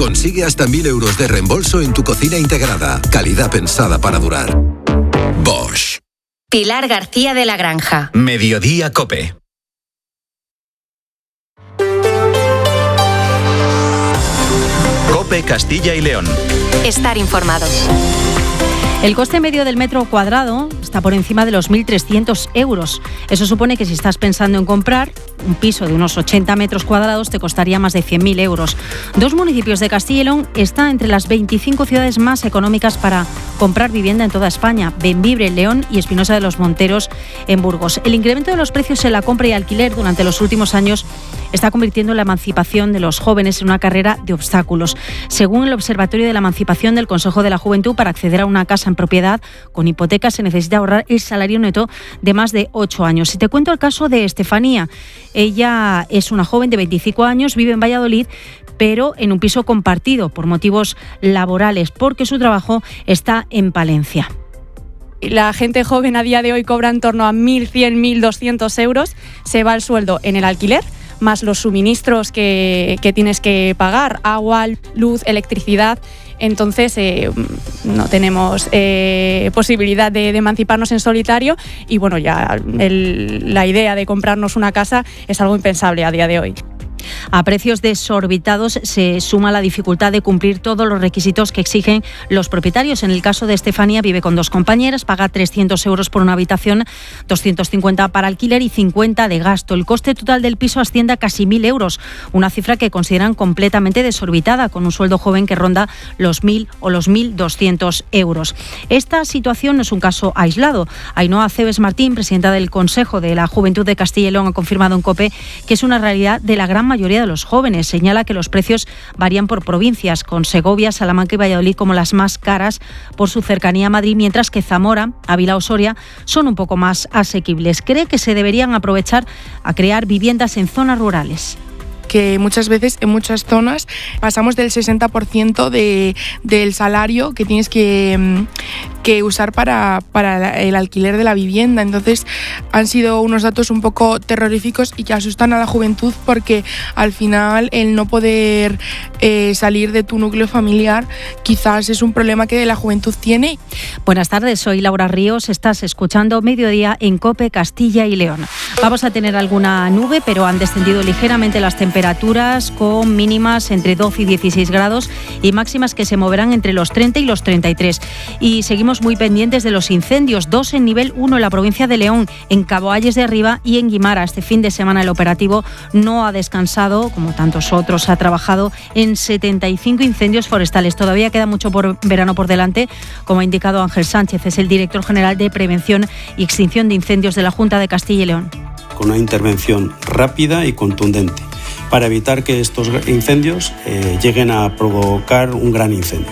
Consigue hasta 1.000 euros de reembolso en tu cocina integrada. Calidad pensada para durar. Bosch. Pilar García de la Granja. Mediodía COPE. COPE Castilla y León. Estar informado. El coste medio del metro cuadrado está por encima de los 1.300 euros. Eso supone que si estás pensando en comprar un piso de unos 80 metros cuadrados te costaría más de 100.000 euros. 2 municipios de Castilla y León están entre las 25 ciudades más económicas para comprar vivienda en toda España: Bembibre en León y Espinosa de los Monteros en Burgos. El incremento de los precios en la compra y alquiler durante los últimos años está convirtiendo la emancipación de los jóvenes en una carrera de obstáculos. Según el Observatorio de la Emancipación del Consejo de la Juventud, para acceder a una casa en propiedad con hipoteca se necesita ahorrar el salario neto de más de 8 años. Si te cuento el caso de Estefanía, ella es una joven de 25 años, vive en Valladolid, pero en un piso compartido por motivos laborales, porque su trabajo está en Palencia. La gente joven a día de hoy cobra en torno a 1.100, 1.200 euros. Se va el sueldo en el alquiler, más los suministros que tienes que pagar: agua, luz, electricidad. Entonces no tenemos posibilidad de emanciparnos en solitario y bueno, ya la idea de comprarnos una casa es algo impensable a día de hoy. A precios desorbitados se suma la dificultad de cumplir todos los requisitos que exigen los propietarios. En el caso de Estefanía, vive con 2 compañeras, paga 300 euros por una habitación, 250 para alquiler y 50 de gasto. El coste total del piso asciende a casi 1.000 euros, una cifra que consideran completamente desorbitada, con un sueldo joven que ronda los 1.000 o los 1.200 euros. Esta situación no es un caso aislado. Ainhoa Cebes Martín, presidenta del Consejo de la Juventud de Castilla y León, ha confirmado en COPE que es una realidad de la gran mayoría de los jóvenes. Señala que los precios varían por provincias, con Segovia, Salamanca y Valladolid como las más caras por su cercanía a Madrid, mientras que Zamora, Ávila o Soria son un poco más asequibles. Cree que se deberían aprovechar a crear viviendas en zonas rurales. Que muchas veces en muchas zonas pasamos del 60% del salario que tienes que usar para el alquiler de la vivienda. Entonces han sido unos datos un poco terroríficos y que asustan a la juventud, porque al final el no poder salir de tu núcleo familiar quizás es un problema que la juventud tiene. Buenas tardes, soy Laura Ríos, estás escuchando Mediodía en COPE Castilla y León. Vamos a tener alguna nube, pero han descendido ligeramente las temperaturas, con mínimas entre 12 y 16 grados y máximas que se moverán entre los 30 y los 33. Y seguimos muy pendientes de los incendios, 2 en nivel 1 en la provincia de León, en Caboalles de Arriba y en Guimara. Este fin de semana el operativo no ha descansado, como tantos otros, ha trabajado en 75 incendios forestales. Todavía queda mucho verano por delante, como ha indicado Ángel Sánchez, es el director general de Prevención y Extinción de Incendios de la Junta de Castilla y León. Con una intervención rápida y contundente para evitar que estos incendios lleguen a provocar un gran incendio.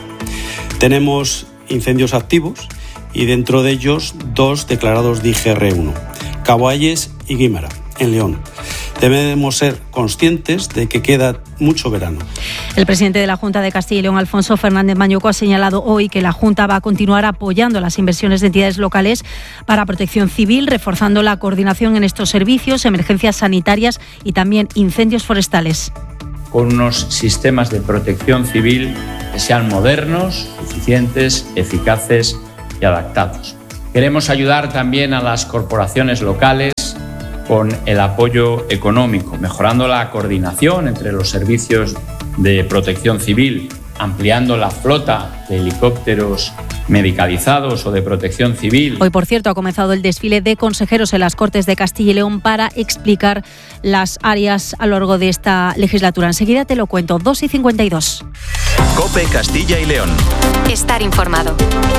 Tenemos incendios activos y dentro de ellos 2 declarados de IGR1, Caboalles y Guimara, en León. Debemos ser conscientes de que queda mucho verano. El presidente de la Junta de Castilla y León, Alfonso Fernández Mañuco, ha señalado hoy que la Junta va a continuar apoyando las inversiones de entidades locales para protección civil, reforzando la coordinación en estos servicios, emergencias sanitarias y también incendios forestales. Con unos sistemas de protección civil que sean modernos, eficientes, eficaces y adaptados. Queremos ayudar también a las corporaciones locales con el apoyo económico, mejorando la coordinación entre los servicios de protección civil, ampliando la flota de helicópteros medicalizados o de protección civil. Hoy, por cierto, ha comenzado el desfile de consejeros en las Cortes de Castilla y León para explicar las áreas a lo largo de esta legislatura. Enseguida te lo cuento, 2:52. COPE Castilla y León. Estar informado.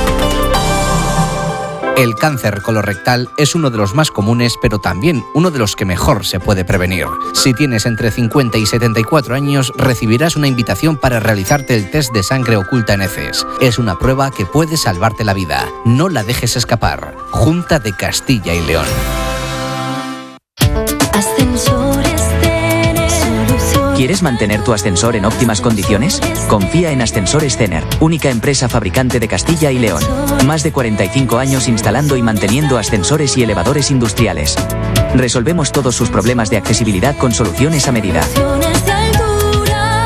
El cáncer colorectal es uno de los más comunes, pero también uno de los que mejor se puede prevenir. Si tienes entre 50 y 74 años, recibirás una invitación para realizarte el test de sangre oculta en heces. Es una prueba que puede salvarte la vida. No la dejes escapar. Junta de Castilla y León. ¿Quieres mantener tu ascensor en óptimas condiciones? Confía en Ascensores Cener, única empresa fabricante de Castilla y León. Más de 45 años instalando y manteniendo ascensores y elevadores industriales. Resolvemos todos sus problemas de accesibilidad con soluciones a medida.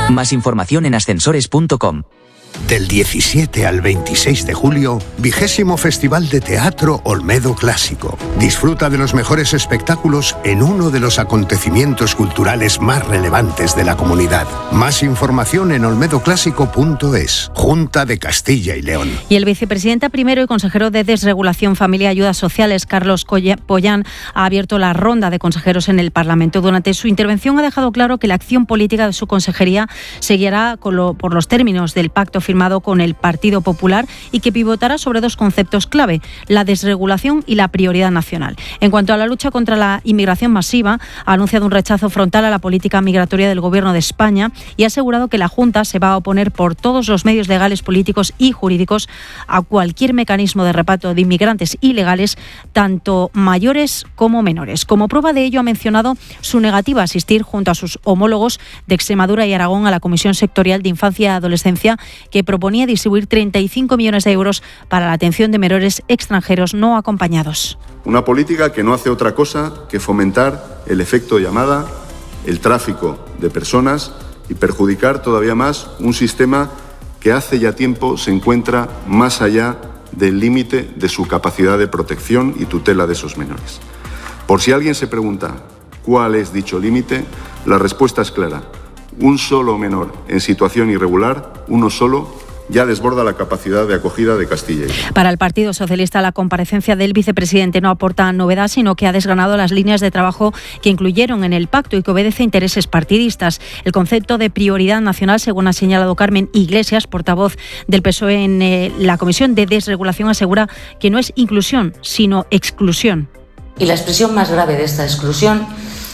Más información en ascensores.com. Del 17 al 26 de julio, 20º Festival de Teatro Olmedo Clásico. Disfruta de los mejores espectáculos en uno de los acontecimientos culturales más relevantes de la comunidad. Más información en olmedoclásico.es. Junta de Castilla y León. Y el vicepresidente primero y consejero de Desregulación, Familia y Ayudas Sociales, Carlos Pollán, ha abierto la ronda de consejeros en el Parlamento. Durante su intervención ha dejado claro que la acción política de su consejería seguirá por los términos del pacto firmado con el Partido Popular y que pivotará sobre dos conceptos clave: la desregulación y la prioridad nacional. En cuanto a la lucha contra la inmigración masiva, ha anunciado un rechazo frontal a la política migratoria del Gobierno de España y ha asegurado que la Junta se va a oponer por todos los medios legales, políticos y jurídicos a cualquier mecanismo de reparto de inmigrantes ilegales, tanto mayores como menores. Como prueba de ello, ha mencionado su negativa a asistir junto a sus homólogos de Extremadura y Aragón a la Comisión Sectorial de Infancia y Adolescencia, que proponía distribuir 35 millones de euros para la atención de menores extranjeros no acompañados. Una política que no hace otra cosa que fomentar el efecto llamada, el tráfico de personas y perjudicar todavía más un sistema que hace ya tiempo se encuentra más allá del límite de su capacidad de protección y tutela de esos menores. Por si alguien se pregunta cuál es dicho límite, la respuesta es clara. Un solo menor en situación irregular, uno solo, ya desborda la capacidad de acogida de Castilla y León. Para el Partido Socialista, la comparecencia del vicepresidente no aporta novedad, sino que ha desgranado las líneas de trabajo que incluyeron en el pacto y que obedece a intereses partidistas. El concepto de prioridad nacional, según ha señalado Carmen Iglesias, portavoz del PSOE en la Comisión de Desregulación, asegura que no es inclusión, sino exclusión. Y la expresión más grave de esta exclusión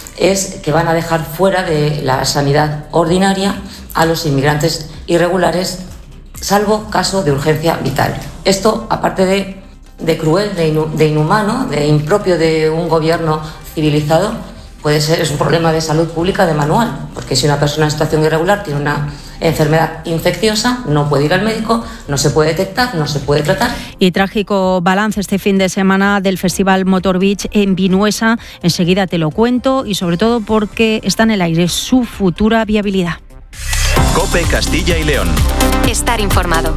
es que van a dejar fuera de la sanidad ordinaria a los inmigrantes irregulares, salvo caso de urgencia vital. Esto, aparte de cruel, de inhumano, de impropio de un gobierno civilizado, es un problema de salud pública de manual, porque si una persona en situación irregular tiene una enfermedad infecciosa, no puede ir al médico, no se puede detectar, no se puede tratar. Y trágico balance este fin de semana del Festival Motor Beach en Vinuesa. Enseguida te lo cuento, y sobre todo porque está en el aire su futura viabilidad. COPE Castilla y León. Estar informado.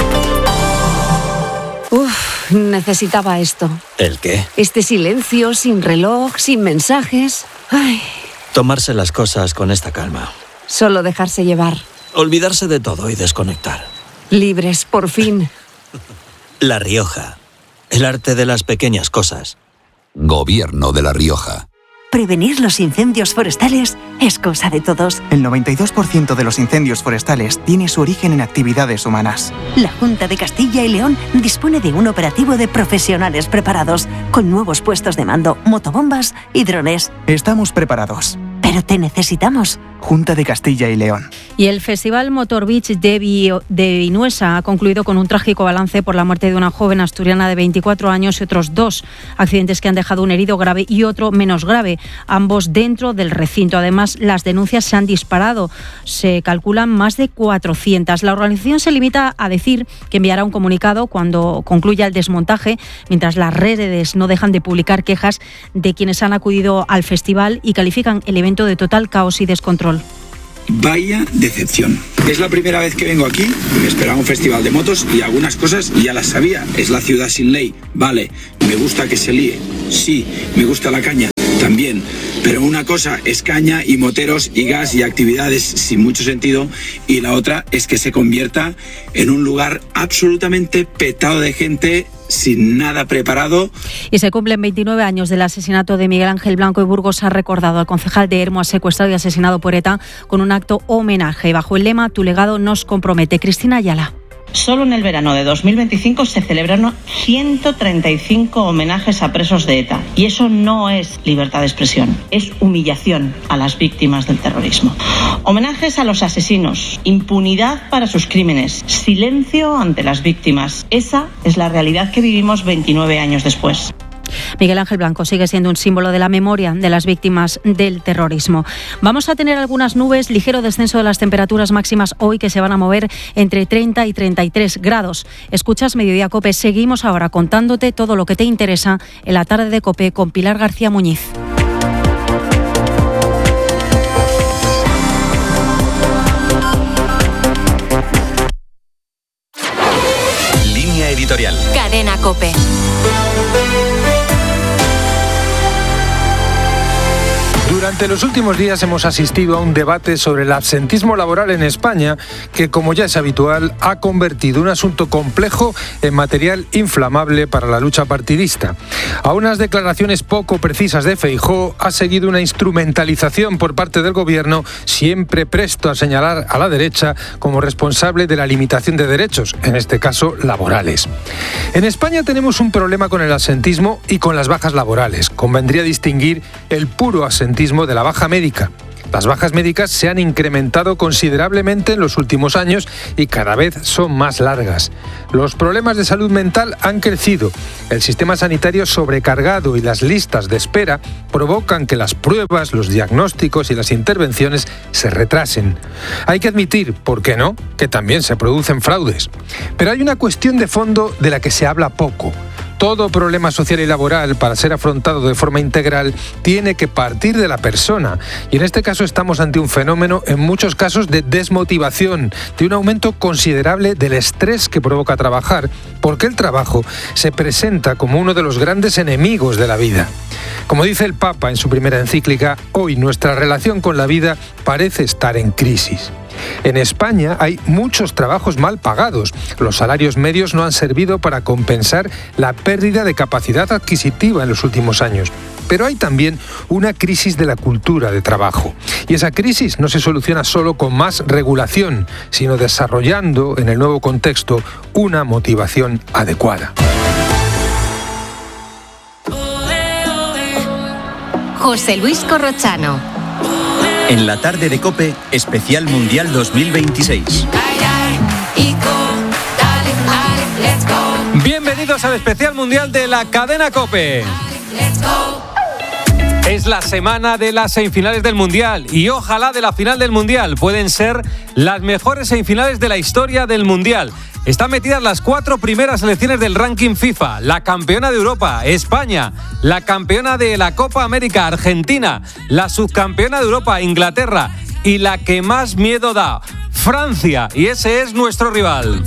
Necesitaba esto. ¿El qué? Este silencio, sin reloj, sin mensajes. Ay. Tomarse las cosas con esta calma. Solo dejarse llevar. Olvidarse de todo y desconectar. Libres, por fin. La Rioja. El arte de las pequeñas cosas. Gobierno de La Rioja. Prevenir los incendios forestales es cosa de todos. El 92% de los incendios forestales tiene su origen en actividades humanas. La Junta de Castilla y León dispone de un operativo de profesionales preparados, con nuevos puestos de mando, motobombas y drones. Estamos preparados. Pero te necesitamos. Junta de Castilla y León. Y el Festival Motor Beach de Vinuesa ha concluido con un trágico balance por la muerte de una joven asturiana de 24 años y otros 2 accidentes que han dejado un herido grave y otro menos grave, ambos dentro del recinto. Además, las denuncias se han disparado. Se calculan más de 400. La organización se limita a decir que enviará un comunicado cuando concluya el desmontaje, mientras las redes no dejan de publicar quejas de quienes han acudido al festival y califican el evento de total caos y descontrol. Vaya decepción. Es la primera vez que vengo aquí. Me esperaba un festival de motos y algunas cosas ya las sabía. Es la ciudad sin ley. Vale, me gusta que se líe. Sí, me gusta la caña. También. Pero una cosa es caña y moteros y gas y actividades sin mucho sentido, y la otra es que se convierta en un lugar absolutamente petado de gente sin nada preparado. Y se cumplen 29 años del asesinato de Miguel Ángel Blanco, y Burgos ha recordado al concejal de Hermo, secuestrado y asesinado por ETA, con un acto homenaje bajo el lema "Tu legado nos compromete". Cristina Ayala. Solo en el verano de 2025 se celebraron 135 homenajes a presos de ETA. Y eso no es libertad de expresión, es humillación a las víctimas del terrorismo. Homenajes a los asesinos, impunidad para sus crímenes, silencio ante las víctimas. Esa es la realidad que vivimos 29 años después. Miguel Ángel Blanco sigue siendo un símbolo de la memoria de las víctimas del terrorismo. Vamos a tener algunas nubes, ligero descenso de las temperaturas máximas hoy, que se van a mover entre 30 y 33 grados. Escuchas Mediodía COPE. Seguimos ahora contándote todo lo que te interesa en la tarde de COPE con Pilar García Muñiz. editorial. Cadena COPE. Durante los últimos días hemos asistido a un debate sobre el absentismo laboral en España que, como ya es habitual, ha convertido un asunto complejo en material inflamable para la lucha partidista. A unas declaraciones poco precisas de Feijóo ha seguido una instrumentalización por parte del Gobierno, siempre presto a señalar a la derecha como responsable de la limitación de derechos, en este caso laborales. En España tenemos un problema con el absentismo y con las bajas laborales. Convendría distinguir el puro absentismo de la baja médica. Las bajas médicas se han incrementado considerablemente en los últimos años y cada vez son más largas. Los problemas de salud mental han crecido. El sistema sanitario sobrecargado y las listas de espera provocan que las pruebas, los diagnósticos y las intervenciones se retrasen. Hay que admitir, ¿por qué no?, que también se producen fraudes. Pero hay una cuestión de fondo de la que se habla poco. Todo problema social y laboral, para ser afrontado de forma integral, tiene que partir de la persona. Y en este caso estamos ante un fenómeno, en muchos casos, de desmotivación, de un aumento considerable del estrés que provoca trabajar, porque el trabajo se presenta como uno de los grandes enemigos de la vida. Como dice el Papa en su primera encíclica, hoy nuestra relación con la vida parece estar en crisis. En España hay muchos trabajos mal pagados. Los salarios medios no han servido para compensar la pérdida de capacidad adquisitiva en los últimos años. Pero hay también una crisis de la cultura de trabajo. Y esa crisis no se soluciona solo con más regulación, sino desarrollando en el nuevo contexto una motivación adecuada. José Luis Corrochano. En la tarde de COPE, especial Mundial 2026. Bienvenidos al especial Mundial de la cadena COPE. Es la semana de las semifinales del Mundial y ojalá de la final del Mundial. Pueden ser las mejores semifinales de la historia del Mundial. Están metidas las 4 primeras selecciones del ranking FIFA. La campeona de Europa, España. La campeona de la Copa América, Argentina. La subcampeona de Europa, Inglaterra. Y la que más miedo da, Francia. Y ese es nuestro rival.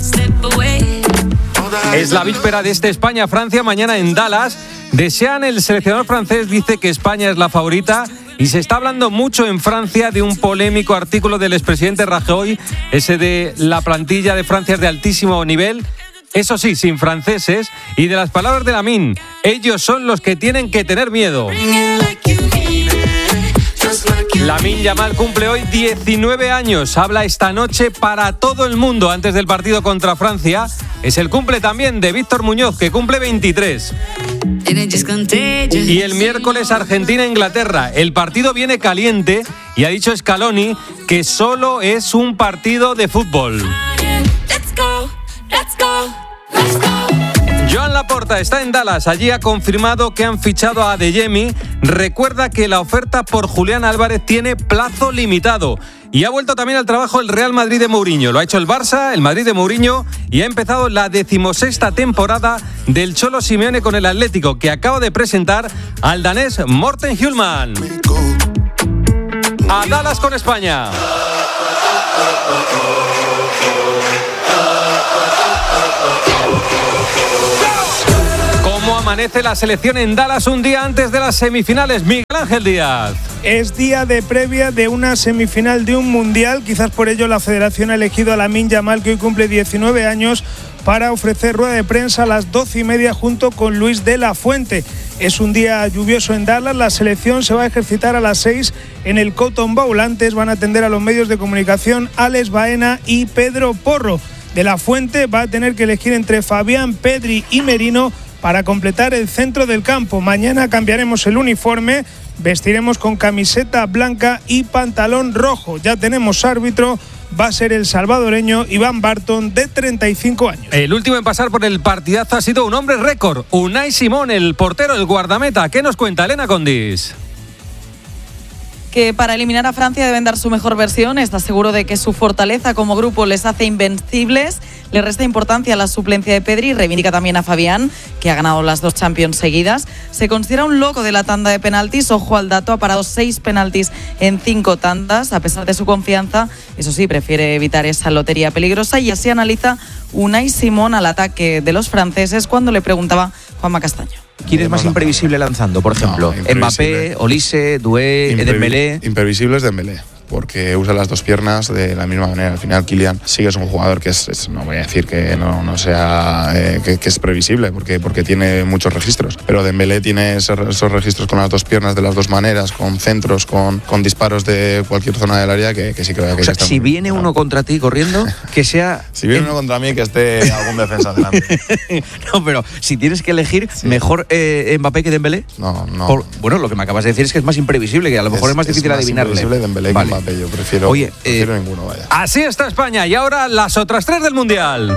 Es la víspera de este España-Francia, mañana en Dallas. Desean, el seleccionador francés dice que España es la favorita. Y se está hablando mucho en Francia de un polémico artículo del expresidente Rajoy, ese de la plantilla de Francia es de altísimo nivel, eso sí, sin franceses, y de las palabras de Lamine, ellos son los que tienen que tener miedo. Lamine Yamal cumple hoy 19 años, habla esta noche para todo el mundo antes del partido contra Francia. Es el cumple también de Víctor Muñoz, que cumple 23. Y el miércoles Argentina-Inglaterra. El partido viene caliente y ha dicho Scaloni que solo es un partido de fútbol. Joan Laporta está en Dallas. Allí ha confirmado que han fichado a Adeyemi. Recuerda que la oferta por Julián Álvarez tiene plazo limitado. Y ha vuelto también al trabajo el Real Madrid de Mourinho. Lo ha hecho el Barça, el Madrid de Mourinho, y ha empezado la 16ª temporada del Cholo Simeone con el Atlético, que acaba de presentar al danés Morten Hjulmand. A Dallas con España. ¿Cómo amanece la selección en Dallas un día antes de las semifinales? Miguel Ángel Díaz. Es día de previa de una semifinal de un mundial. Quizás por ello la federación ha elegido a Lamine Yamal, que hoy cumple 19 años, para ofrecer rueda de prensa a las 12:30 junto con Luis de la Fuente. Es un día lluvioso en Dallas. La selección se va a ejercitar a las 6 en el Cotton Bowl. Antes van a atender a los medios de comunicación Alex Baena y Pedro Porro. De la Fuente va a tener que elegir entre Fabián, Pedri y Merino para completar el centro del campo. Mañana cambiaremos el uniforme, vestiremos con camiseta blanca y pantalón rojo. Ya tenemos árbitro, va a ser el salvadoreño Iván Barton, de 35 años. El último en pasar por el partidazo ha sido un hombre récord, Unai Simón, el portero, el guardameta. ¿Qué nos cuenta Elena Condis? que para eliminar a Francia deben dar su mejor versión. Está seguro de que su fortaleza como grupo les hace invencibles. Le resta importancia a la suplencia de Pedri. Reivindica también a Fabián, que ha ganado las 2 Champions seguidas. Se considera un loco de la tanda de penaltis. Ojo al dato, ha parado 6 penaltis en 5 tandas. A pesar de su confianza, eso sí, prefiere evitar esa lotería peligrosa. Y así analiza Unai Simón al ataque de los franceses cuando le preguntaba Juanma Castaño. ¿Quién es más imprevisible lanzando, por ejemplo? Mbappé, Olise, Doué, Dembélé. Imprevisible es Dembélé, porque usa las 2 piernas de la misma manera. Al final Kylian sí que es un jugador que no voy a decir que no sea que es previsible, porque tiene muchos registros, pero Dembélé tiene esos registros con las 2 piernas de las 2 maneras, con centros, con disparos de cualquier zona del área que sí que o sea, si viene uno contra ti corriendo, que sea... Si viene uno contra mí, que esté algún defensa delante. No, pero si tienes que elegir, mejor Mbappé que Dembélé. No. Bueno, lo que me acabas de decir es que es más imprevisible, que a lo mejor es más difícil adivinarle. Es más imprevisible Dembélé que Mbappé, yo prefiero ninguno, vaya. Así está España y ahora las otras 3 del Mundial.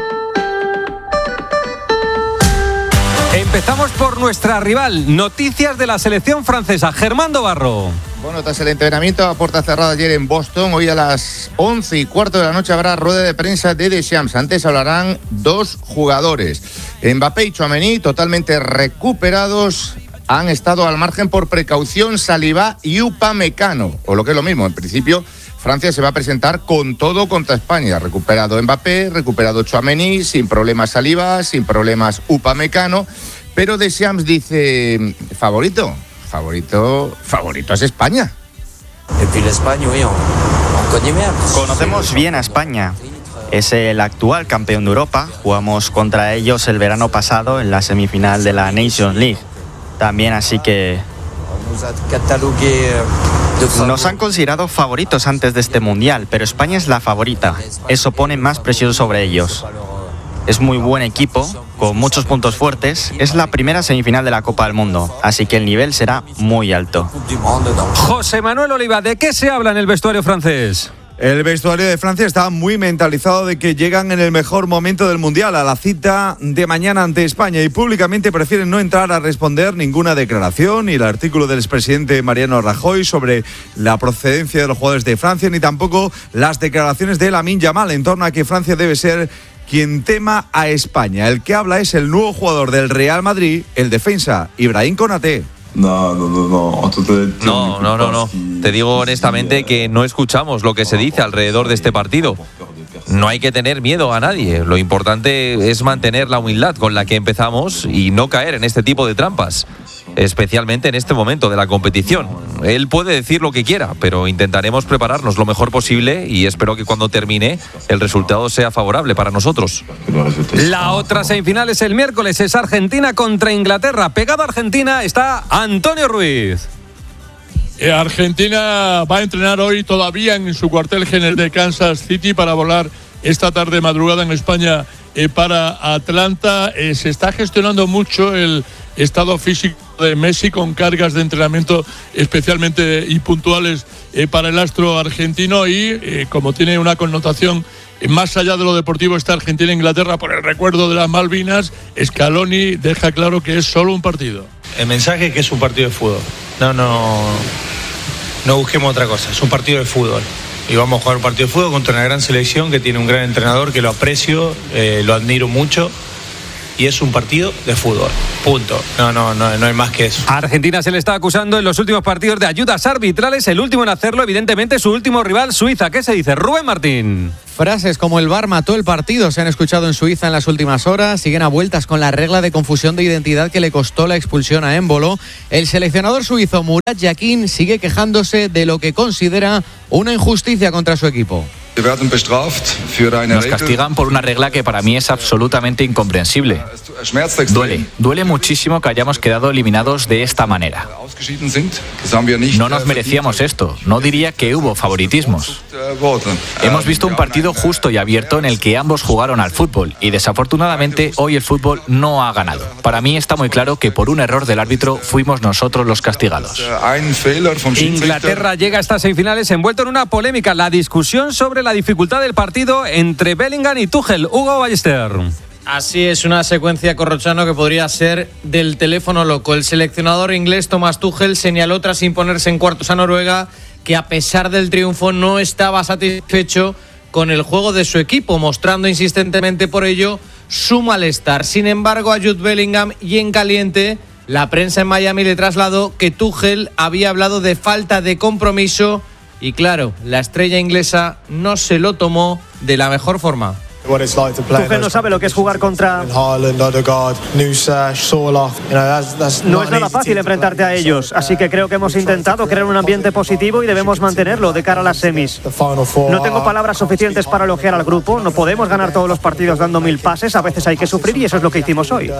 Empezamos por nuestra rival. Noticias de la selección francesa. Germán Dobarro. Bueno, tras el entrenamiento a puerta cerrada ayer en Boston, hoy a las 11:15 de la noche habrá rueda de prensa de Deschamps. Antes hablarán 2 jugadores. Mbappé y Tchouaméni, totalmente recuperados, han estado al margen por precaución Saliba y Upamecano. O lo que es lo mismo, en principio, Francia se va a presentar con todo contra España. Recuperado Mbappé, recuperado Tchouaméni, sin problemas Saliba, sin problemas Upamecano. Pero Deschamps dice, favorito es España. Conocemos bien a España. Es el actual campeón de Europa. Jugamos contra ellos el verano pasado en la semifinal de la Nations League. También, así que nos han considerado favoritos antes de este mundial, pero España es la favorita. Eso pone más presión sobre ellos. Es muy buen equipo, con muchos puntos fuertes. Es la primera semifinal de la Copa del Mundo, así que el nivel será muy alto. José Manuel Oliva, ¿de qué se habla en el vestuario francés? El vestuario de Francia está muy mentalizado de que llegan en el mejor momento del Mundial, a la cita de mañana ante España, y públicamente prefieren no entrar a responder ninguna declaración, ni el artículo del expresidente Mariano Rajoy sobre la procedencia de los jugadores de Francia, ni tampoco las declaraciones de Lamine Yamal en torno a que Francia debe ser quien tema a España. El que habla es el nuevo jugador del Real Madrid, el defensa Ibrahim Konaté. No. Te digo honestamente que no escuchamos lo que se dice alrededor de este partido. No hay que tener miedo a nadie. Lo importante es mantener la humildad con la que empezamos y no caer en este tipo de trampas, especialmente en este momento de la competición. Él puede decir lo que quiera, pero intentaremos prepararnos lo mejor posible y espero que cuando termine el resultado sea favorable para nosotros. La otra semifinal es el miércoles, es Argentina contra Inglaterra. Pegado a Argentina está Antonio Ruiz. Argentina va a entrenar hoy todavía en su cuartel general de Kansas City para volar esta tarde madrugada en España para Atlanta. Se está gestionando mucho el estado físico de Messi con cargas de entrenamiento especialmente y puntuales para el astro argentino y como tiene una connotación más allá de lo deportivo esta Argentina-Inglaterra por el recuerdo de las Malvinas, Scaloni deja claro que es solo un partido. El mensaje es que es un partido de fútbol. No busquemos otra cosa, es un partido de fútbol. Y vamos a jugar un partido de fútbol contra una gran selección que tiene un gran entrenador que lo aprecio, lo admiro mucho. Y es un partido de fútbol, punto. No hay más que eso. A Argentina se le está acusando en los últimos partidos de ayudas arbitrales. El último en hacerlo, evidentemente, su último rival, Suiza. ¿Qué se dice? Rubén Martín. Frases como el VAR mató el partido se han escuchado en Suiza en las últimas horas. Siguen a vueltas con la regla de confusión de identidad que le costó la expulsión a Embolo. El seleccionador suizo Murat Yakin sigue quejándose de lo que considera una injusticia contra su equipo. Nos castigan por una regla que para mí es absolutamente incomprensible. Duele muchísimo que hayamos quedado eliminados de esta manera. No nos merecíamos esto, no diría que hubo favoritismos. Hemos visto un partido justo y abierto en el que ambos jugaron al fútbol y desafortunadamente hoy el fútbol no ha ganado. Para mí está muy claro que por un error del árbitro fuimos nosotros los castigados. Inglaterra llega a estas semifinales envuelto en una polémica, la discusión sobre la dificultad del partido entre Bellingham y Tuchel. Hugo Ballester. Así es, una secuencia, Corrochano, que podría ser del teléfono loco. El seleccionador inglés Thomas Tuchel señaló tras imponerse en cuartos a Noruega que a pesar del triunfo no estaba satisfecho con el juego de su equipo, mostrando insistentemente por ello su malestar. Sin embargo, a Jude Bellingham y en caliente, la prensa en Miami le trasladó que Tuchel había hablado de falta de compromiso y claro, la estrella inglesa no se lo tomó de la mejor forma. Tuchel no sabe lo que es jugar contra... No es nada fácil enfrentarte a ellos, así que creo que hemos intentado crear un ambiente positivo y debemos mantenerlo de cara a las semis. No tengo palabras suficientes para elogiar al grupo, no podemos ganar todos los partidos dando 1000 pases, a veces hay que sufrir y eso es lo que hicimos hoy.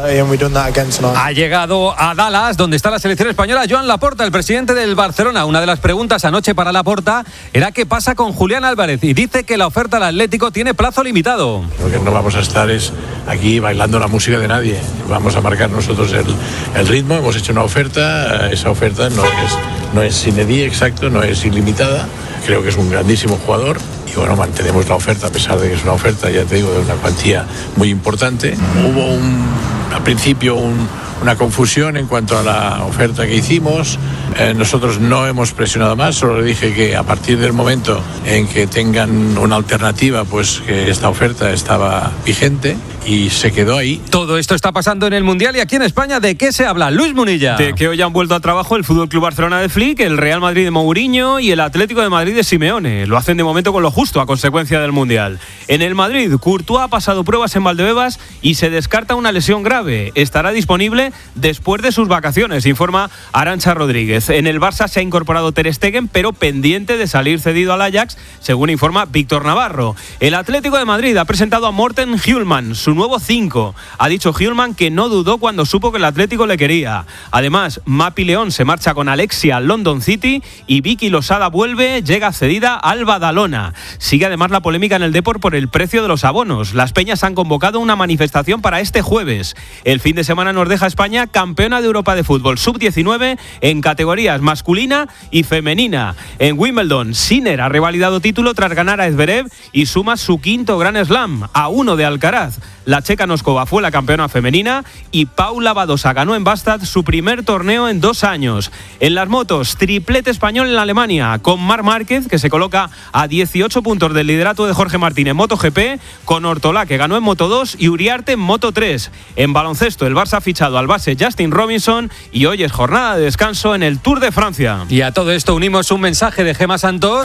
Ha llegado a Dallas, donde está la selección española, Joan Laporta, el presidente del Barcelona. Una de las preguntas anoche para Laporta era qué pasa con Julián Álvarez y dice que la oferta al Atlético tiene plazo limitado. Lo que no vamos a estar es aquí bailando la música de nadie. Vamos a marcar nosotros el ritmo. Hemos hecho una oferta. Esa oferta no es sine die, exacto, no es ilimitada. Creo que es un grandísimo jugador. Y bueno, mantenemos la oferta a pesar de que es una oferta, ya te digo, de una cuantía muy importante. Hubo al principio una confusión en cuanto a la oferta que hicimos. Nosotros no hemos presionado más, solo le dije que a partir del momento en que tengan una alternativa, pues que esta oferta estaba vigente y se quedó ahí. Todo esto está pasando en el Mundial y aquí en España, ¿de qué se habla? Luis Munilla. De que hoy han vuelto a trabajo el FC Barcelona de Flick, el Real Madrid de Mourinho y el Atlético de Madrid de Simeone. Lo hacen de momento con lo justo a consecuencia del Mundial. En el Madrid, Courtois ha pasado pruebas en Valdebebas y se descarta una lesión grave. Estará disponible después de sus vacaciones, informa Arantxa Rodríguez. En el Barça se ha incorporado Ter Stegen, pero pendiente de salir cedido al Ajax, según informa Víctor Navarro. El Atlético de Madrid ha presentado a Morten Hjulmand, su nuevo 5. Ha dicho Hjulmand que no dudó cuando supo que el Atlético le quería. Además, Mapi León se marcha con Alexia al London City y Vicky Losada vuelve, llega cedida al Badalona. Sigue además la polémica en el Depor por el precio de los abonos. Las Peñas han convocado una manifestación para este jueves. El fin de semana nos deja España campeona de Europa de fútbol sub-19 en categorías masculina y femenina. En Wimbledon, Sinner ha revalidado título tras ganar a Zverev y suma su quinto Grand Slam, a 1 de Alcaraz. La checa Noskova fue la campeona femenina y Paula Badosa ganó en Bastad su primer torneo en 2 años. En las motos, triplete español en Alemania, con Marc Márquez, que se coloca a 18 puntos del liderato de Jorge Martín en MotoGP, con Ortolá, que ganó en Moto2, y Uriarte en Moto3. En baloncesto, el Barça ha fichado al base Justin Robinson y hoy es jornada de descanso en el Tour de Francia. Y a todo esto unimos un mensaje de Gemma Santos.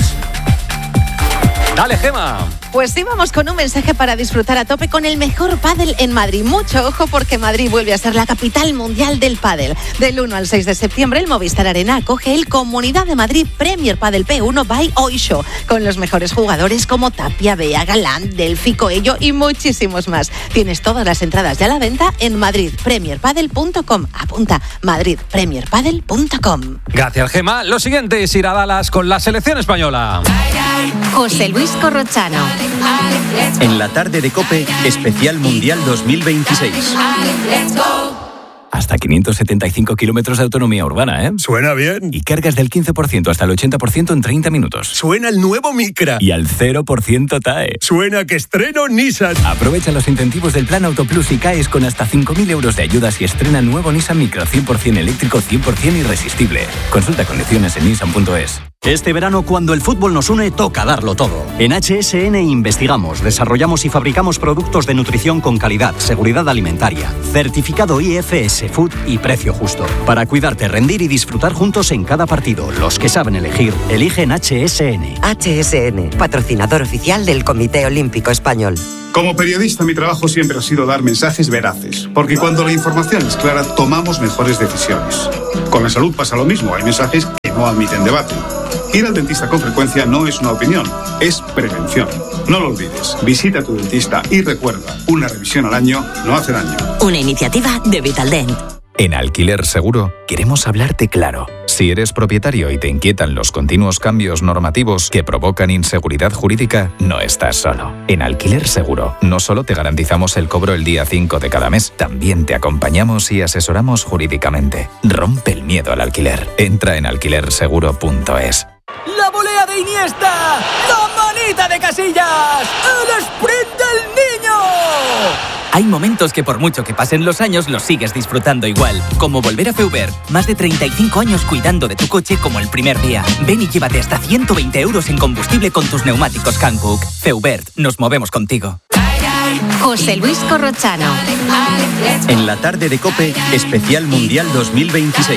Dale, Gemma. Pues sí, vamos con un mensaje para disfrutar a tope con el mejor pádel en Madrid. Mucho ojo porque Madrid vuelve a ser la capital mundial del pádel. Del 1 al 6 de septiembre, el Movistar Arena acoge el Comunidad de Madrid Premier Padel P1 by Oisho, con los mejores jugadores como Tapia, Bea, Galán, Delphi, Coello y muchísimos más. Tienes todas las entradas ya a la venta en madridpremierpadel.com. Apunta, madridpremierpadel.com. Gracias, Gemma. Lo siguiente es ir a Dallas con la selección española. José Luis Corrochano. En la tarde de COPE, especial Mundial 2026. Hasta 575 kilómetros de autonomía urbana, ¿eh? Suena bien. Y cargas del 15% hasta el 80% en 30 minutos. Suena el nuevo Micra. Y al 0% TAE. Suena que estreno Nissan. Aprovecha los incentivos del Plan Auto Plus y caes con hasta 5.000 euros de ayudas y estrena nuevo Nissan Micra 100% eléctrico, 100% irresistible. Consulta condiciones en nissan.es. Este verano, cuando el fútbol nos une, toca darlo todo. En HSN investigamos, desarrollamos y fabricamos productos de nutrición con calidad, seguridad alimentaria, certificado IFS Food y precio justo. Para cuidarte, rendir y disfrutar juntos en cada partido. Los que saben elegir, eligen HSN. HSN, patrocinador oficial del Comité Olímpico Español. Como periodista, mi trabajo siempre ha sido dar mensajes veraces, porque cuando la información es clara, tomamos mejores decisiones. Con la salud pasa lo mismo, hay mensajes que no admiten debate. Ir al dentista con frecuencia no es una opinión, es prevención. No lo olvides, visita a tu dentista y recuerda, una revisión al año no hace daño. Una iniciativa de Vitaldent. En Alquiler Seguro queremos hablarte claro. Si eres propietario y te inquietan los continuos cambios normativos que provocan inseguridad jurídica, no estás solo. En Alquiler Seguro no solo te garantizamos el cobro el día 5 de cada mes, también te acompañamos y asesoramos jurídicamente. Rompe el miedo al alquiler. Entra en alquilerseguro.es. ¡La volea de Iniesta! ¡La manita de Casillas! ¡El sprint del niño! Hay momentos que por mucho que pasen los años los sigues disfrutando igual. Como volver a Feubert. Más de 35 años cuidando de tu coche como el primer día. Ven y llévate hasta 120 euros en combustible con tus neumáticos Hankook. Feubert, nos movemos contigo. José Luis Corrochano. En la tarde de COPE, especial Mundial 2026.